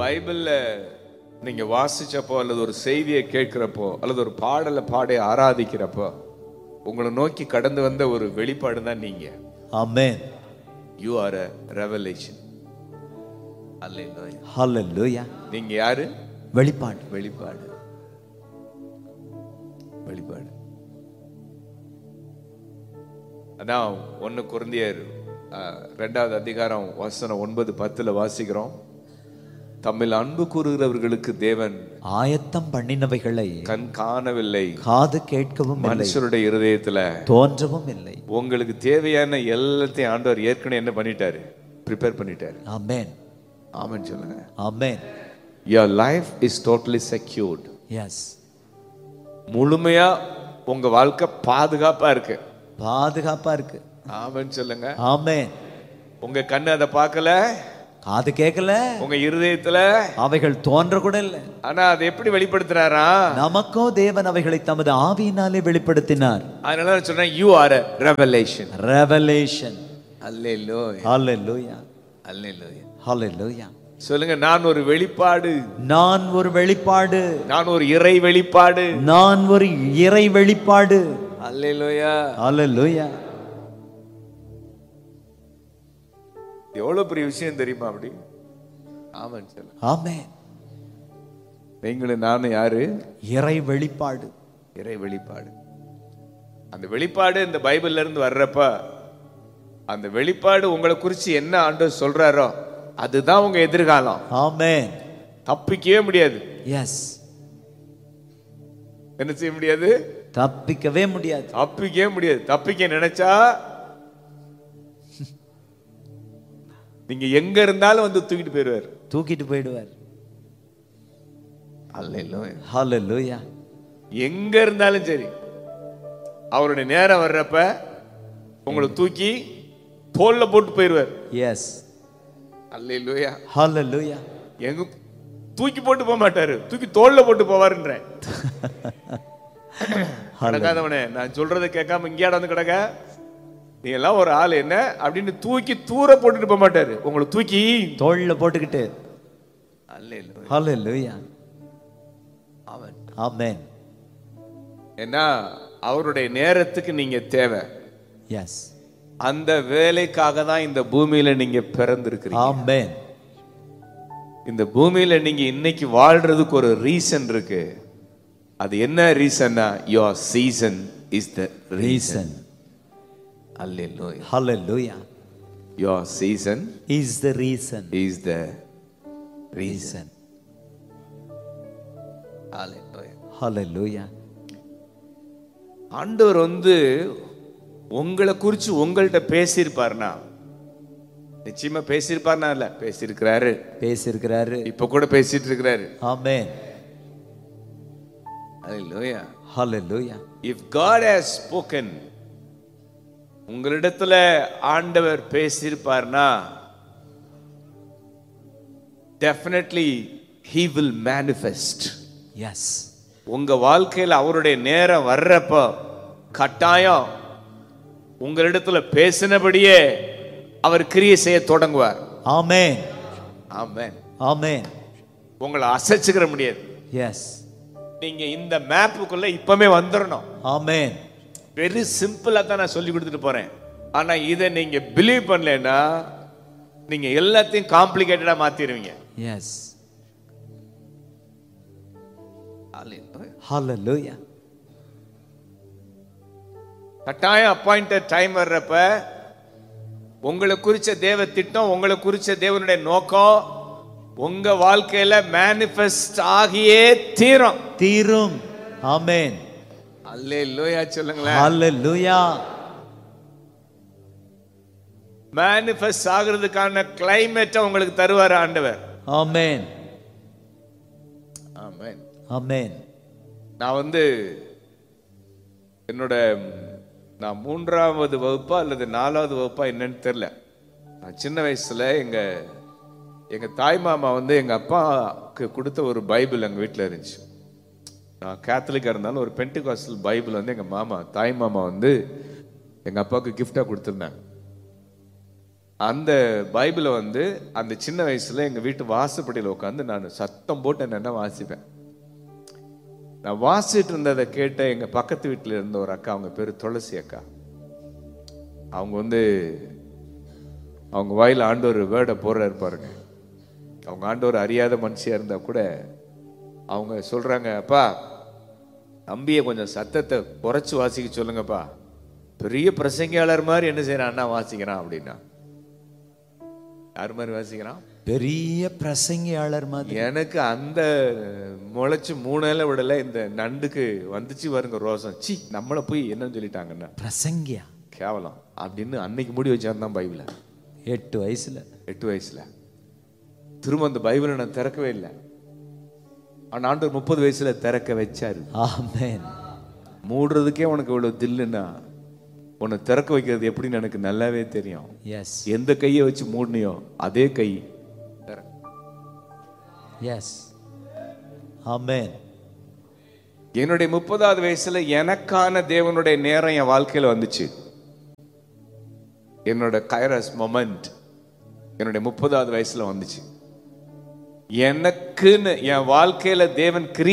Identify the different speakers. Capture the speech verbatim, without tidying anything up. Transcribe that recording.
Speaker 1: பைபிள்ல நீங்க வாசிச்சப்போ அல்லது ஒரு செய்தியை கேட்கிறப்போ அல்லது ஒரு பாடலை பாடி ஆராதிக்கிறப்போ உங்களை நோக்கி கடந்து வந்த ஒரு வெளிப்பாடு தான் நீங்க.
Speaker 2: Amen.
Speaker 1: You are a revelation. Hallelujah.
Speaker 2: Hallelujah.
Speaker 1: நீங்க யாரு?
Speaker 2: வெளிப்பாடு.
Speaker 1: வெளிப்பாடு. வெளிப்பாடு. அதான் ஒன்னு கொரிந்தியர் ரெண்டாவது அதிகாரம் வசனம் ஒன்பது பத்துல வாசிக்கிறோம். தம்மில் அன்பு கூறுகிறவர்களுக்கு தேவன்
Speaker 2: ஆயத்தம் பண்ணினவைகளை
Speaker 1: கண் காணவில்லை, காது
Speaker 2: கேட்கவும் இல்லை,
Speaker 1: மனுஷருடைய இருதயத்துல
Speaker 2: தோன்றவும் இல்லை.
Speaker 1: உங்களுக்கு தேவையான எல்லாத்தையும் ஆண்டவர் ஏற்கனவே என்ன பண்ணிட்டாரு? ப்ரிப்பேர் பண்ணிட்டாரு.
Speaker 2: ஆமென்.
Speaker 1: ஆமென் சொல்லுங்க.
Speaker 2: ஆமென்.
Speaker 1: Your life is totally secured.
Speaker 2: Yes.
Speaker 1: முழுமையா உங்க வாழ்க்கை பாதுகாப்பா இருக்கு.
Speaker 2: பாதுகாப்பா இருக்கு.
Speaker 1: ஆமென் சொல்லுங்க.
Speaker 2: ஆமென்.
Speaker 1: உங்க கண்ணு அதை பார்க்கல,
Speaker 2: காது கேட்கல,
Speaker 1: உங்க இருதயத்துல
Speaker 2: அவைகள் தோன்ற கூட இல்ல.
Speaker 1: ஆனா அதை எப்படி வெளிப்படுத்துறாரா?
Speaker 2: நமக்கோ தேவன் அவைகளை தமது ஆவியினாலே வெளிப்படுத்தினார்.
Speaker 1: அதனால நான் சொல்றேன், you are a revelation.
Speaker 2: Revelation.
Speaker 1: Hallelujah.
Speaker 2: Hallelujah.
Speaker 1: Hallelujah.
Speaker 2: Hallelujah.
Speaker 1: சொல்லுங்க, நான் ஒரு வெளிப்பாடு,
Speaker 2: நான் ஒரு வெளிப்பாடு,
Speaker 1: நான் ஒரு இறை வெளிப்பாடு,
Speaker 2: நான் ஒரு இறை வெளிப்பாடு.
Speaker 1: Hallelujah.
Speaker 2: Hallelujah.
Speaker 1: எவ்வளவு பெரிய விஷயம் தெரியுமா? அப்படி ஆமென் சொல்லுங்க.
Speaker 2: ஆமென்.
Speaker 1: நீங்களும் நானும் யாரு?
Speaker 2: இறை வெளிப்பாடு.
Speaker 1: இறை வெளிப்பாடு. அந்த வெளிப்பாடு இந்த பைபிள்ல இருந்து வர்றப்ப அந்த வெளிப்பாடு உங்களை குறிச்சு என்ன ஆண்டவர் சொல்றாரோ அதுதான் உங்க எதிர்காலம்.
Speaker 2: ஆமென்.
Speaker 1: தப்பிக்கவே முடியாது.
Speaker 2: எஸ்.
Speaker 1: என்ன செய்ய முடியாது?
Speaker 2: தப்பிக்கவே முடியாது.
Speaker 1: தப்பிக்கவே முடியாது. தப்பிக்க நினைச்சா நீங்க எங்க இருந்தாலும் வந்து தூக்கிட்டு போயிடுவார்.
Speaker 2: தூக்கிட்டு போயிடுவார்.
Speaker 1: அல்லேலூயா.
Speaker 2: ஹல்லேலூயா.
Speaker 1: எங்க இருந்தாலும் சரி அவருடைய நேரம் வர்றப்ப உங்களை தூக்கி தோல்ல போட்டு போயிடுவார்.
Speaker 2: எஸ்.
Speaker 1: அல்லேலூயா.
Speaker 2: ஹல்லேலூயா.
Speaker 1: எங்க தூக்கி போட்டு போக மாட்டாரு, தூக்கி தோல்ல போட்டு போவாருன்றேன். நடக்காதவனே, நான் சொல்றதை கேட்காம இங்கேயாட வந்து கிடக்க, நீ எல்லாம் ஒரு ஆள் என்ன அப்படின்னு தூக்கி தூர போட்டுட்டு போக மாட்டாரு, உங்களை தூக்கி
Speaker 2: தோள்ல போட்டுக்கிட்டு.
Speaker 1: அல்லேலூயா.
Speaker 2: ஹல்லேலூயா.
Speaker 1: ஆமென்.
Speaker 2: ஆமென்.
Speaker 1: ஏன்னா அவருடைய நேரத்துக்கு நீங்க தேவை.
Speaker 2: எஸ்.
Speaker 1: அந்த வேலைக்காக தான் இந்த பூமியில நீங்க பிறந்திருக்கிறீங்க.
Speaker 2: ஆமென்.
Speaker 1: இந்த பூமியில நீங்க இன்னைக்கு வாழ்றதுக்கு ஒரு ரீசன் இருக்கு. அது என்ன ரீசன்னா, your season is the reason. Hallelujah.
Speaker 2: Hallelujah.
Speaker 1: Your season
Speaker 2: is the reason.
Speaker 1: is the reason. Hallelujah.
Speaker 2: Hallelujah.
Speaker 1: ஆண்டவர் வந்து உங்களை குறிச்சு உங்கள்கிட்ட பேசியிருப்பார்னா, நிச்சயமா பேசியிருப்பார்னா, இல்ல பேசியிருக்கிறாரு,
Speaker 2: பேசியிருக்கிறாரு,
Speaker 1: இப்ப கூட பேசிட்டு இருக்கிறாரு.
Speaker 2: ஆமென்.
Speaker 1: Hallelujah.
Speaker 2: Hallelujah.
Speaker 1: If God has spoken, உங்களிடத்துல ஆண்டவர் பேசியிருப்பார்னா, definitely he will manifest.
Speaker 2: Yes.
Speaker 1: உங்க வாழ்க்கையில் அவருடைய நேரம் வர்றப்ப கட்டாயம் உங்களிடத்துல பேசினபடியே அவர் கிரியை செய்ய தொடங்குவார்.
Speaker 2: ஆமென்.
Speaker 1: ஆமென்.
Speaker 2: ஆமென்.
Speaker 1: உங்களை அசைச்சுக்கிற முடியாது.
Speaker 2: எஸ்.
Speaker 1: நீங்க இந்த மேப்புக்குள்ள இப்பவே வந்துடணும்.
Speaker 2: ஆமென்.
Speaker 1: வெரி சிம்பிளா தான் நான் சொல்லி கொடுத்துட்டு போறேன். ஆனா இதை நீங்க பிலீவ் பண்ணலன்னா நீங்க எல்லாத்தையும் காம்ப்ளிகேட்டடா மாத்திடுவீங்க.
Speaker 2: எஸ். ஹல்லேலூயா.
Speaker 1: கட்டாயம் அப்பாயிண்டட் டைம் வர்றப்ப உங்களை குறிச்ச தேவ திட்டம், உங்களை குறிச்ச தேவனுடைய நோக்கம் உங்க வாழ்க்கையில மேனிஃபெஸ்ட் ஆகியே தீரும்.
Speaker 2: தீரும். ஆமென்.
Speaker 1: அல்லேலூயா சொல்லுங்களேன்.
Speaker 2: ஹல்லேலூயா.
Speaker 1: மேனிஃபெஸ்ட் ஆகிறதுக்கான கிளைமேட்டை உங்களுக்கு தருவார் ஆண்டவர்.
Speaker 2: ஆமென்.
Speaker 1: ஆமென்.
Speaker 2: ஆமென்.
Speaker 1: நான் வந்து என்னோட நான் மூன்றாவது வகுப்பா அல்லது நாலாவது வகுப்பா என்னன்னு தெரியல, நான் சின்ன வயசுல எங்க எங்க தாய் மாமா வந்து எங்க அப்பாவுக்கு கொடுத்த ஒரு பைபிள் எங்க வீட்டில் இருந்துச்சு. நான் கேத்தலிக்கா இருந்தாலும் ஒரு பென்டிகாஸ்டல் பைபிள் வந்து எங்க மாமா தாய் மாமா வந்து எங்க அப்பாவுக்கு கிஃப்டா கொடுத்துருந்தாங்க. அந்த பைபிளை வந்து அந்த சின்ன வயசுல எங்க வீட்டு வாசப்படியில் உட்காந்து நான் சத்தம் போட்டு என்ன வாசிப்பேன். நான் வாசிட்டு இருந்ததை கேட்ட எங்க பக்கத்து வீட்டில் இருந்த ஒரு அக்கா, அவங்க பேரு துளசி அக்கா. அவங்க வந்து அவங்க வாயில ஆண்டவர் வேர்டை போடுறாரு பாருங்க. அவங்க ஆண்டவர் அறியாத மனுஷியா இருந்தா கூட அவங்க சொல்றாங்க, அப்பா தம்பியை கொஞ்சம் சத்தத்தை குறைச்சு வாசிக்க சொல்லுங்கப்பா, பெரிய பிரசங்கியாளர் மாதிரி என்ன செய்யறான் அண்ணா வாசிக்கிறான் அப்படின்னா. யார் மாதிரி வாசிக்கிறான்?
Speaker 2: பெரிய பிரசங்கியாளர் மாதிரி.
Speaker 1: எனக்கு அந்த முளைச்சு மூணேல விடல, இந்த நண்டுக்கு வந்துச்சு வருங்க ரோசம், சி நம்மளை போய் என்னன்னு சொல்லிட்டாங்கன்னா
Speaker 2: பிரசங்கியா
Speaker 1: கேவலம் அப்படின்னு அன்னைக்கு முடி வச்சாருந்தான் பைபிள.
Speaker 2: எட்டு வயசுல
Speaker 1: எட்டு வயசுல திரும்ப அந்த பைபிளை நான் திறக்கவே இல்லை. ஆனா ஆண்டவர் முப்பது வயசுல திறக்க வச்சாரு.
Speaker 2: ஆமென்.
Speaker 1: மூடுறதுக்கே உனக்கு இவ்வளவு தில்லுன்னா உன்னை திறக்க வைக்கிறது எப்படின்னு எனக்கு நல்லாவே தெரியும்.
Speaker 2: எஸ்
Speaker 1: எந்த கையை வச்சு மூடனியோ அதே கை.
Speaker 2: எஸ் ஆமென்.
Speaker 1: என்னுடைய முப்பதாவது வயசுல எனக்கான தேவனுடைய நேரம் என் வாழ்க்கையில வந்துச்சு. என்னோட கைரஸ் மொமெண்ட் என்னுடைய முப்பதாவது வயசுல வந்துச்சு. எனக்குன்னு என் வாழ்க்கையில தேவன் கிரி